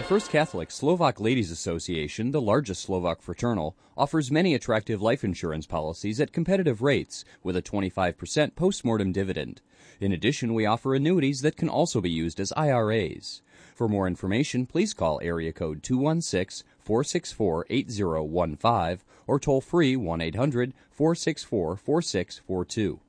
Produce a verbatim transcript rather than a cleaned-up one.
First Catholic Slovak Ladies Association, the largest Slovak fraternal, offers many attractive life insurance policies at competitive rates with a twenty-five percent postmortem dividend. In addition, we offer annuities that can also be used as I R As. For more information, please call area code two one six, four six four, eight zero one five or toll free one eight hundred, four six four, four six four two.